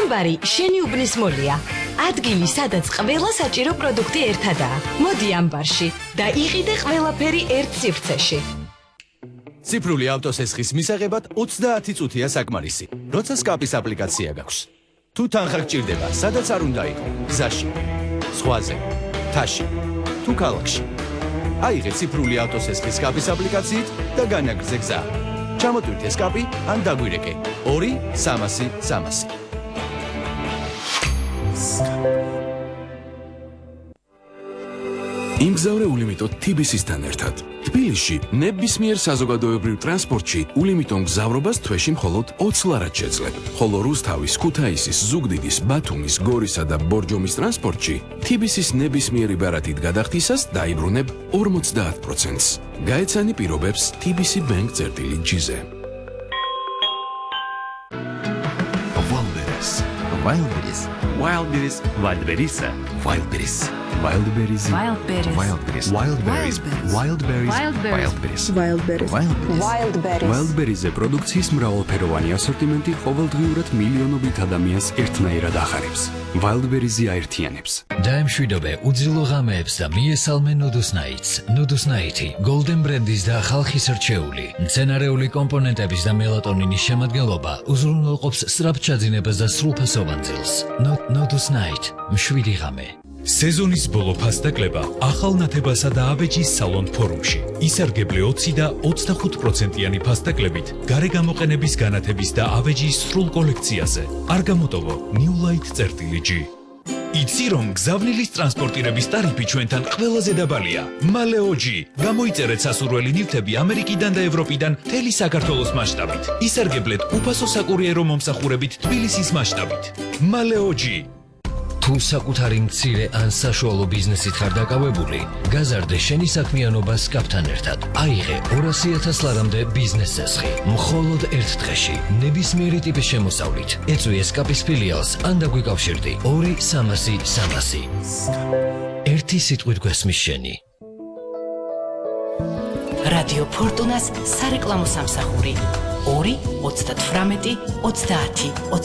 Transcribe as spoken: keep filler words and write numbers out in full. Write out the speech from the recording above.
ამბარი შენი უბნის მოლია. ადგილი, სადაც ყველა საჭირო პროდუქტი ერთადაა. მოდი ამბარში და იყიდე ყველაფერი ერთ სივრცეში. ციფრული ავტოსესხის მისაღებად ოცდაათი წუთია საკმარისი, როცა სკაპის აპლიკაცია გაქვს. თუ თანხა გჭირდება, სადაც არ უნდა იყო, გზაში, ზღვაზე, მთაში, თუ ქალაქში. აიღე ციფრული ავტოსესხის სკაპის აპლიკაციით და განაგრძე გზა. ჩამოტვირთე სკაპი ან დაგვირეკე ორი სამასი სამასი. იმგზავრე ულიმიტოდ თბილისთან ერთად. თბილისში ნებისმიერ საზოგადოებრივ ტრანსპორტში ულიმიტომ გზავრობას თვეში მხოლოდ ოცი ლარად შეძლებ, ხოლო რუსთავის, ქუთაისის, ზუგდიდის, ბათუმის, გორისა და ბორჯომის ტრანსპორტში თბილისის ნებისმიერი ბარათით გადახდისას დაიბრუნებ ორმოცდაათ პროცენტს. გაეცანი პირობებს თბილისი ბენკ წერტილი ჯიზე. Wildberries, Wildberries, Wildberries, Wildberries, Wildberries. Wildberries, Wildberries, Wildberries, Wildberries, Wildberries, Wildberries, Wildberries, Wildberries. Wildberries-ზე პროდუქციის მრავალფეროვანი ასორტიმენტი ყოველდღიურად მილიონობით ადამიანს ერთნაირად ახარებს. Wildberries-ი აერთიანებს. დაემშვიდობე უძილო ღამეებს და მიესალმე Nudus Nights. Nudus Night-ი Golden Brand-ის და ხალხის რჩეული. მცენარეული კომპონენტების და მელატონინის შემადგენლობა უზრუნველყოფს სწრაფჩაძინებას და სრულფასოვან ძილს. Nudus Night. მშვიდი ღამე. სეზონის ბოლო ფასდაკლება ახალ ნათებასა და აბეჯის სალონ ფორუმში. ისარგებლე ოცი და ოცდახუთ პროცენტიანი ფასდაკლებით გარე გამოყენების განათების და აბეჯის სრულ კოლექციაზე. არ გამოტოვო New Light წერტილი G. იცი რომ გზავნილის ტრანსპორტირების ტარიფი ჩვენთან ყველაზე დაბალია. Maleo G. გამოიწერეთ სასურველი ნივთები ამერიკიდან და ევროპიდან მთელი საქართველოს მასშტაბით. ისარგებლეთ უფასო საკურიერო მომსახურებით თბილისის მასშტაბით. Maleo G. თუ საკუთარი მცირე ან საშუალო ბიზნესით ხარ დაკავებული, გაზარდე შენი საქმიანობა სკაპთან ერთად. აიღე ორასი ათას ლარამდე ბიზნეს სესხი. მხოლოდ ერთ დღეში, ნებისმიერი ტიპის შემოსავლით. ეწვიე სკაპის ფილიალს ან დაგვიკავშირდი ორი სამასი სამასი. ერთი სიტყვით გვესმის შენი. რადიო ფორტუნას სარეკლამო სამსახური ორი ოცდათვრამეტი ოცდაათი ოცდაათი